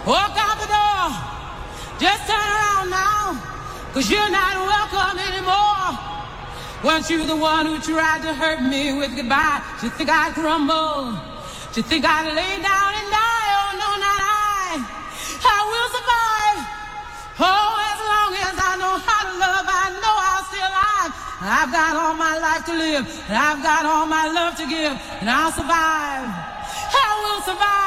Walk out the door. Just turn around now, 'cause you're not welcome anymore. Weren't you the one who tried to hurt me with goodbye? Did you think I'd crumble? Did you think I'd lay down and die? Oh, no, not I. I will survive. Oh, as long as I know how to love, I know I'll stay alive. I've got all my life to live, and I've got all my love to give, and I'll survive. I will survive.